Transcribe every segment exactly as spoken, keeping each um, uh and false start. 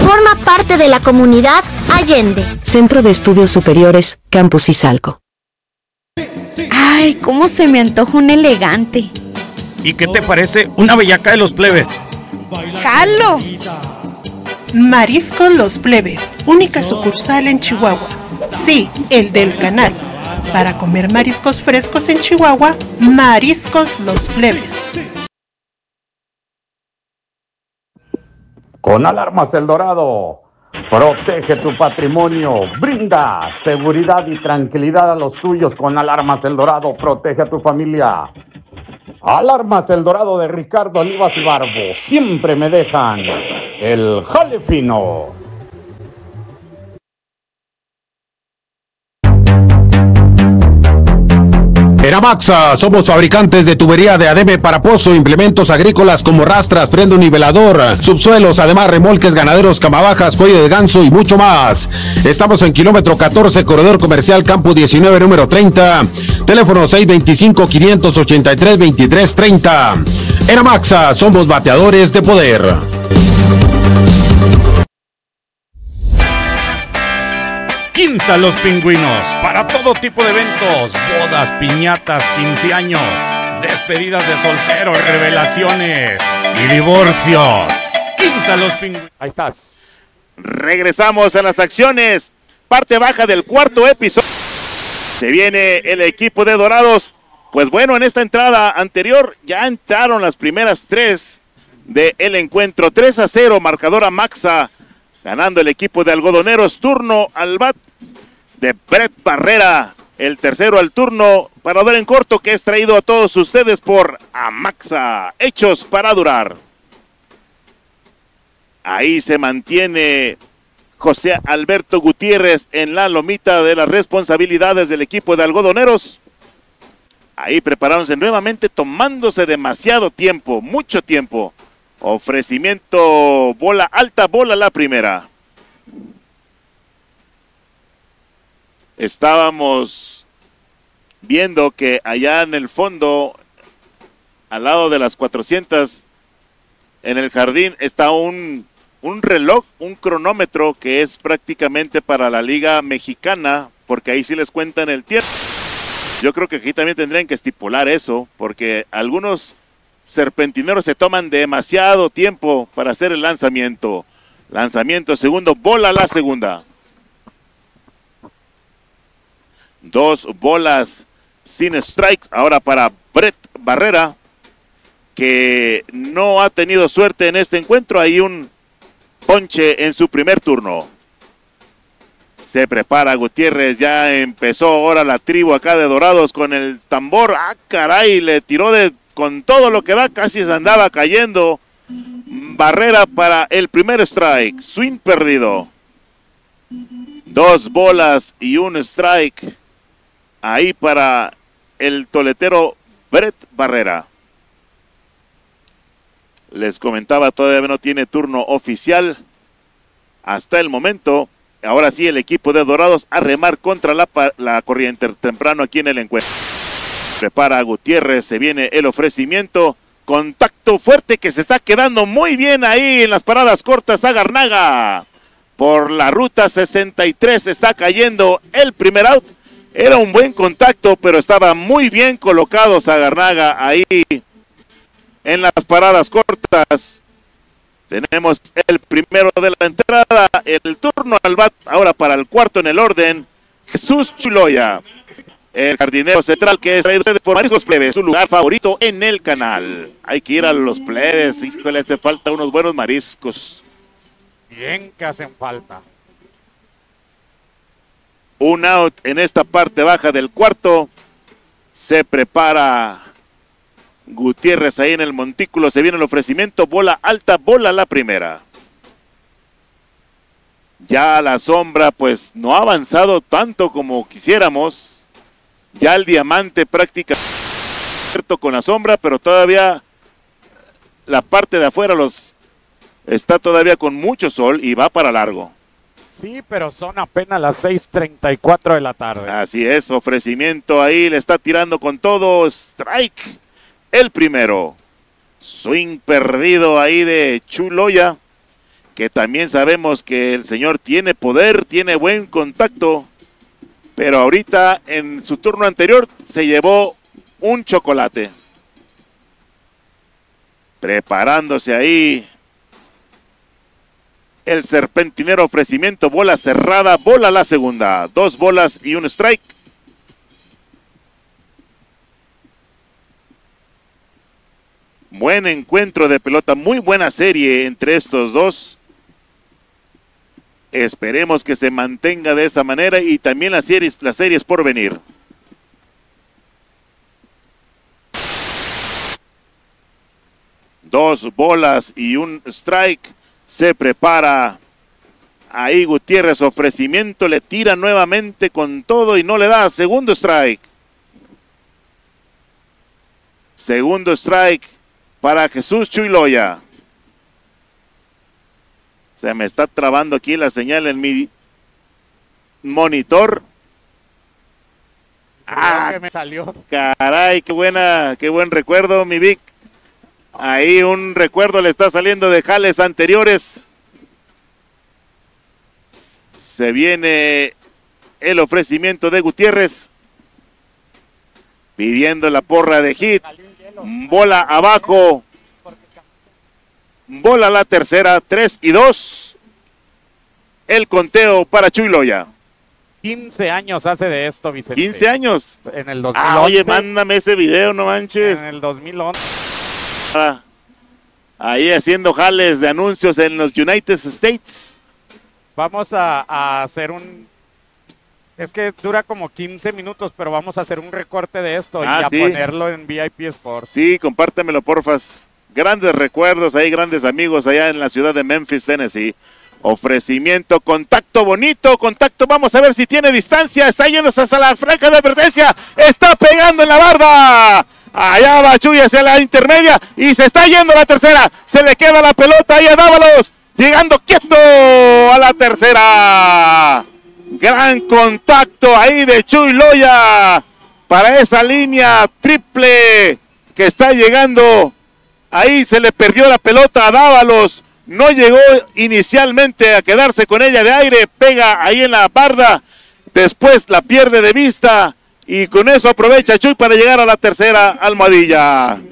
Forma parte de la comunidad Allende. Centro de Estudios Superiores, Campus Izalco. Ay, cómo se me antoja un elegante. ¿Y qué te parece una bellaca de los plebes? ¡Jalo! Mariscos Los Plebes, única sucursal en Chihuahua. Sí, el del canal. Para comer mariscos frescos en Chihuahua, Mariscos Los Plebes. Con Alarmas El Dorado, protege tu patrimonio, brinda seguridad y tranquilidad a los tuyos. Con Alarmas El Dorado, protege a tu familia. Alarmas El Dorado de Ricardo Olivas y Barbo, siempre me dejan el jale fino. En Amaxa somos fabricantes de tubería de ademe para pozo, implementos agrícolas como rastras, freno nivelador, subsuelos, además remolques ganaderos, camabajas, cuello de ganso y mucho más. Estamos en kilómetro catorce, corredor comercial Campo diecinueve, número treinta, teléfono seis dos cinco, cinco ocho tres, dos tres tres cero. En Amaxa somos bateadores de poder. Quinta Los Pingüinos, para todo tipo de eventos, bodas, piñatas, quince años, despedidas de solteros, revelaciones y divorcios. Quinta Los Pingüinos. Ahí estás. Regresamos a las acciones. Parte baja del cuarto episodio. Se viene el equipo de Dorados. Pues bueno, en esta entrada anterior ya entraron las primeras tres del encuentro. tres a cero, marcador Amaxa. Ganando el equipo de Algodoneros, turno al bat de Brett Barrera. El tercero al turno, parador en corto, que es traído a todos ustedes por Amaxa, hechos para durar. Ahí se mantiene José Alberto Gutiérrez en la lomita de las responsabilidades del equipo de Algodoneros. Ahí preparándose nuevamente, tomándose demasiado tiempo, mucho tiempo. Ofrecimiento, bola alta, bola la primera. Estábamos viendo que allá en el fondo, al lado de las cuatrocientas, en el jardín, está un, un reloj, un cronómetro que es prácticamente para la Liga Mexicana, porque ahí sí les cuentan el tiempo. Yo creo que aquí también tendrían que estipular eso, porque algunos serpentineros se toman demasiado tiempo para hacer el lanzamiento. Lanzamiento segundo, bola la segunda. Dos bolas sin strikes ahora para Brett Barrera, que no ha tenido suerte en este encuentro. Hay un ponche en su primer turno. Se prepara Gutiérrez, ya empezó ahora la tribu acá de Dorados con el tambor. Ah, caray, le tiró de con todo lo que da, casi se andaba cayendo. Barrera para el primer strike, swing perdido. Dos bolas y un strike ahí para el toletero Brett Barrera. Les comentaba, todavía no tiene turno oficial hasta el momento. Ahora sí, el equipo de Dorados a remar contra la, la corriente temprano aquí en el encuentro. Prepara Gutiérrez, se viene el ofrecimiento. Contacto fuerte que se está quedando muy bien ahí en las paradas cortas a Garnaga. Por la ruta sesenta y tres está cayendo el primer out. Era un buen contacto, pero estaba muy bien colocado Zagarnaga ahí en las paradas cortas. Tenemos el primero de la entrada, el turno al bat ahora para el cuarto en el orden, Jesús Chuloya. El jardinero central que es traído por Mariscos Plebes, su lugar favorito en el canal. Hay que ir a los plebes, híjole, hace falta unos buenos mariscos. Bien que hacen falta. Un out en esta parte baja del cuarto. Se prepara Gutiérrez ahí en el montículo. Se viene el ofrecimiento. Bola alta, bola la primera. Ya la sombra pues no ha avanzado tanto como quisiéramos. Ya el diamante prácticamente con la sombra, pero todavía la parte de afuera los está todavía con mucho sol y va para largo. Sí, pero son apenas las seis treinta y cuatro de la tarde. Así es, ofrecimiento ahí, le está tirando con todo, strike, el primero. Swing perdido ahí de Chuloya, que también sabemos que el señor tiene poder, tiene buen contacto, pero ahorita en su turno anterior se llevó un chocolate. Preparándose ahí el serpentinero ofrecimiento, bola cerrada, bola la segunda, dos bolas y un strike. Buen encuentro de pelota, muy buena serie entre estos dos. Esperemos que se mantenga de esa manera y también las series, las series por venir. Dos bolas y un strike. Se prepara ahí Gutiérrez, ofrecimiento, le tira nuevamente con todo y no le da. Segundo strike. Segundo strike para Jesús Chuy Loya. Se me está trabando aquí la señal en mi monitor. Ah, que me salió. Caray, qué buena, qué buen recuerdo, mi Vic. Ahí un recuerdo le está saliendo de jales anteriores. Se viene el ofrecimiento de Gutiérrez. Pidiendo la porra de hit. Bola abajo. Bola la tercera, tres y dos. El conteo para Chuy Loya. quince años hace de esto, Vicente. quince años. En el dos mil once. Ah, oye, mándame ese video, no manches. En el dos mil once. Ah, ahí haciendo jales de anuncios en los United States. Vamos a, a hacer un... Es que dura como quince minutos, pero vamos a hacer un recorte de esto Ah, y a sí. ponerlo en V I P Sports. Sí, compártemelo, porfas. Grandes recuerdos ahí, grandes amigos allá en la ciudad de Memphis, Tennessee. Ofrecimiento, contacto bonito, contacto, vamos a ver si tiene distancia, está yéndose hasta la franja de advertencia, está pegando en la barda. Allá va Chuy hacia la intermedia y se está yendo a la tercera. Se le queda la pelota ahí a Dávalos. Llegando quieto a la tercera. Gran contacto ahí de Chuy Loya para esa línea triple que está llegando. Ahí se le perdió la pelota a Dávalos. No llegó inicialmente a quedarse con ella de aire. Pega ahí en la barda. Después la pierde de vista. Y con eso aprovecha Chuy para llegar a la tercera almohadilla.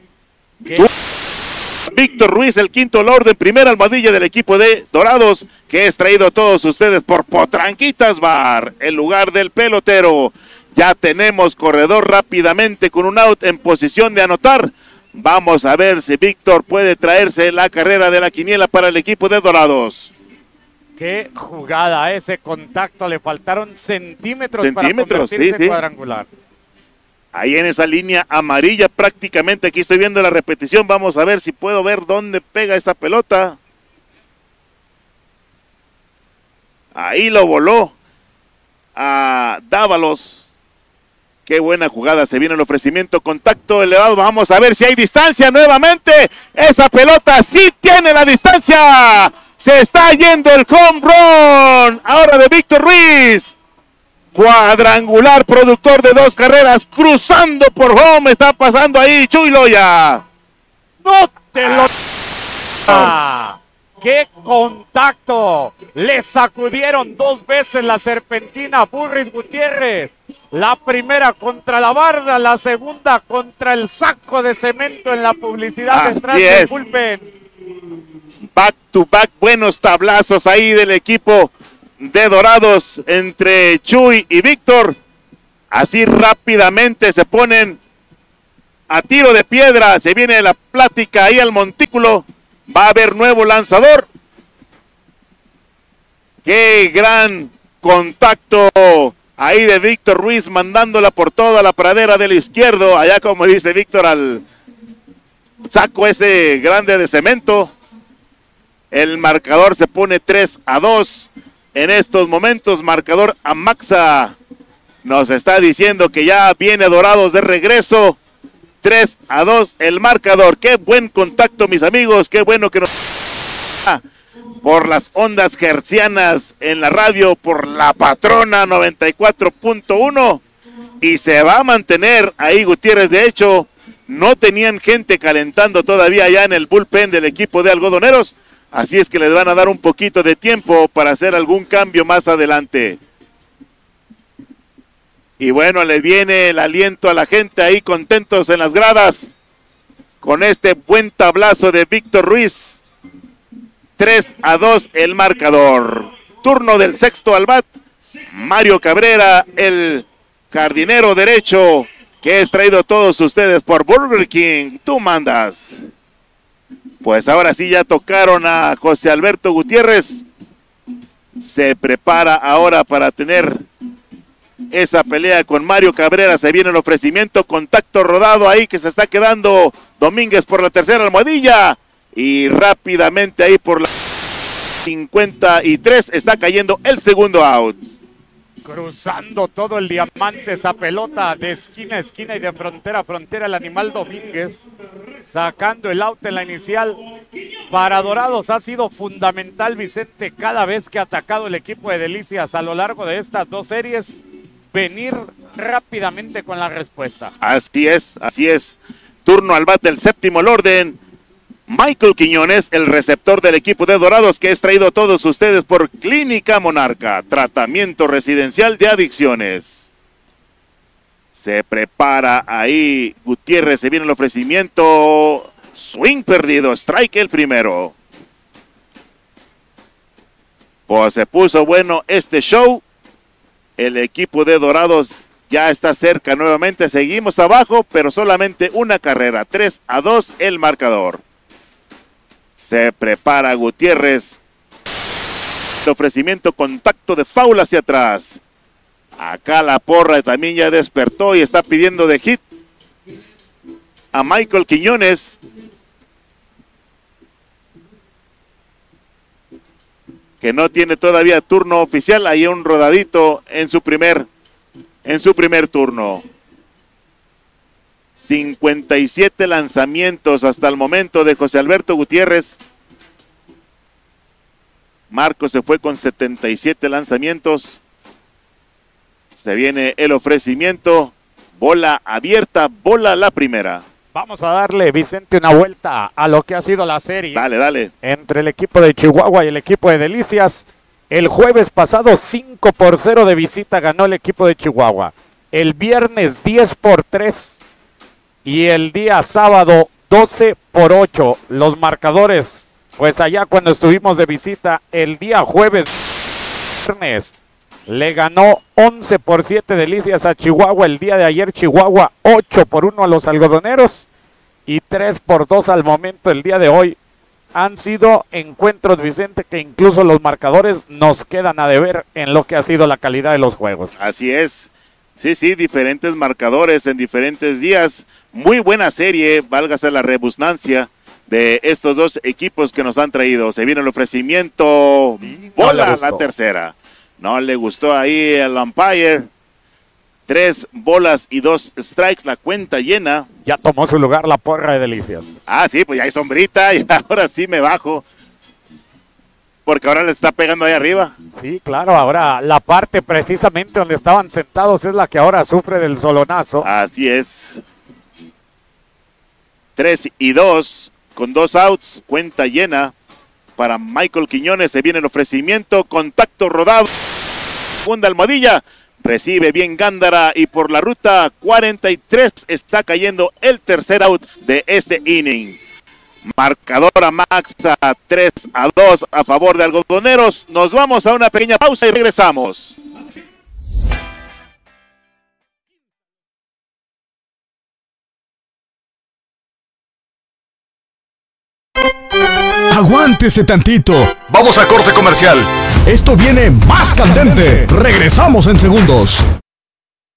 Víctor Ruiz, el quinto Lord, primera almohadilla del equipo de Dorados, que es traído a todos ustedes por Potranquitas Bar, el lugar del pelotero. Ya tenemos corredor rápidamente con un out en posición de anotar. Vamos a ver si Víctor puede traerse la carrera de la quiniela para el equipo de Dorados. Qué jugada, ese contacto, le faltaron centímetros, Centímetros, para convertirse sí, sí. en cuadrangular. Ahí en esa línea amarilla prácticamente, aquí estoy viendo la repetición, vamos a ver si puedo ver dónde pega esa pelota. Ahí lo voló a Dávalos. Qué buena jugada, se viene el ofrecimiento, contacto elevado, vamos a ver si hay distancia nuevamente. Esa pelota sí tiene la distancia. Se está yendo el home run ahora de Víctor Ruiz. Cuadrangular, productor de dos carreras, cruzando por home, está pasando ahí Chuy Loya. ¡No te lo... Ah, ¡qué contacto! Le sacudieron dos veces la serpentina a Burris Gutiérrez. La primera contra la barda, la segunda contra el saco de cemento en la publicidad Así detrás del es. bullpen. Back to back, buenos tablazos ahí del equipo de Dorados entre Chuy y Víctor. Así rápidamente se ponen a tiro de piedra. Se viene la plática ahí al montículo. Va a haber nuevo lanzador. Qué gran contacto ahí de Víctor Ruiz, mandándola por toda la pradera del izquierdo. Allá, como dice Víctor, al saco ese grande de cemento. El marcador se pone tres a dos. En estos momentos, marcador a Maxa. Nos está diciendo que ya viene Dorados de regreso. tres a dos el marcador. Qué buen contacto, mis amigos. Qué bueno que nos... Por las ondas hertzianas en la radio, por la patrona noventa y cuatro punto uno. Y se va a mantener ahí Gutiérrez. De hecho, no tenían gente calentando todavía allá en el bullpen del equipo de algodoneros. Así es que les van a dar un poquito de tiempo para hacer algún cambio más adelante. Y bueno, le viene el aliento a la gente ahí contentos en las gradas. Con este buen tablazo de Víctor Ruiz. tres a dos el marcador. Turno del sexto al bat. Mario Cabrera, el jardinero derecho, que es traído a todos ustedes por Burger King. Tú mandas. Pues ahora sí ya tocaron a José Alberto Gutiérrez. Se prepara ahora para tener esa pelea con Mario Cabrera. Se viene el ofrecimiento, contacto rodado ahí que se está quedando Domínguez por la tercera almohadilla. Y rápidamente ahí por la cincuenta y tres está cayendo el segundo out. Cruzando todo el diamante esa pelota de esquina a esquina y de frontera a frontera el animal Domínguez. Sacando el out en la inicial. Para Dorados ha sido fundamental, Vicente, cada vez que ha atacado el equipo de Delicias a lo largo de estas dos series, venir rápidamente con la respuesta. Así es, así es. Turno al bate del séptimo el orden. Michael Quiñones, el receptor del equipo de Dorados, que es traído a todos ustedes por Clínica Monarca, tratamiento residencial de adicciones. Se prepara ahí Gutiérrez, se viene el ofrecimiento. Swing perdido, strike el primero. Pues se puso bueno este show. El equipo de Dorados ya está cerca nuevamente. Seguimos abajo, pero solamente una carrera. tres a dos el marcador. Se prepara Gutiérrez. El ofrecimiento, contacto de foul hacia atrás. Acá la porra también ya despertó y está pidiendo de hit a Michael Quiñones. Que no tiene todavía turno oficial. Hay un rodadito en su primer, en su primer turno. cincuenta y siete lanzamientos hasta el momento de José Alberto Gutiérrez. Marcos se fue con setenta y siete lanzamientos. Se viene el ofrecimiento. Bola abierta, bola la primera. Vamos a darle, Vicente, una vuelta a lo que ha sido la serie. Dale, dale. Entre el equipo de Chihuahua y el equipo de Delicias. El jueves pasado cinco por cero de visita ganó el equipo de Chihuahua. El viernes diez por tres. Y el día sábado doce por ocho. Los marcadores, pues allá cuando estuvimos de visita, el día jueves viernes le ganó once por siete Delicias a Chihuahua. El día de ayer Chihuahua ocho por uno a los algodoneros y tres por dos al momento el día de hoy. Han sido encuentros, Vicente, que incluso los marcadores nos quedan a deber en lo que ha sido la calidad de los juegos. Así es. Sí, sí, diferentes marcadores en diferentes días. Muy buena serie, válgase la redundancia de estos dos equipos que nos han traído. Se viene el ofrecimiento, bola no la tercera. No le gustó ahí el umpire. Tres bolas y dos strikes, la cuenta llena. Ya tomó su lugar la porra de Delicias. Ah, sí, pues ya hay sombrita y ahora sí me bajo. Porque ahora le está pegando ahí arriba. Sí, claro, ahora la parte precisamente donde estaban sentados es la que ahora sufre del solonazo. Así es. Tres y dos, con dos outs, cuenta llena para Michael Quiñones. Se viene el ofrecimiento, contacto rodado. Segunda almohadilla, recibe bien Gándara y por la ruta cuarenta y tres está cayendo el tercer out de este inning. Marcadora Maxa tres a dos a favor de Algodoneros. Nos vamos a una pequeña pausa y regresamos. Aguántese tantito. Vamos a corte comercial. Esto viene más candente. Regresamos en segundos.